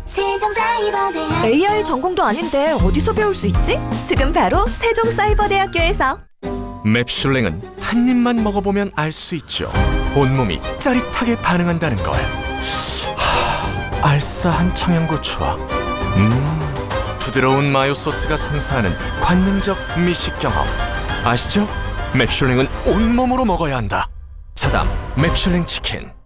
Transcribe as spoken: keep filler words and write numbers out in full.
세종사이버대학 에이아이 전공도 아닌데 어디서 배울 수 있지? 지금 바로 세종사이버대학교에서. 맵슐랭은 한 입만 먹어보면 알 수 있죠. 온몸이 짜릿하게 반응한다는 걸. 하, 알싸한 청양고추와 음, 부드러운 마요 소스가 선사하는 관능적 미식 경험. 아시죠? 맵슐랭은 온몸으로 먹어야 한다. 차담 맵슐랭 치킨.